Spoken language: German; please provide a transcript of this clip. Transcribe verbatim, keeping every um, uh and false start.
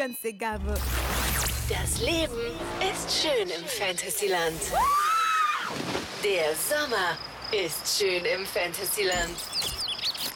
ganz egal wo. Das Leben ist schön im Fantasyland. Der Sommer ist schön im Fantasyland.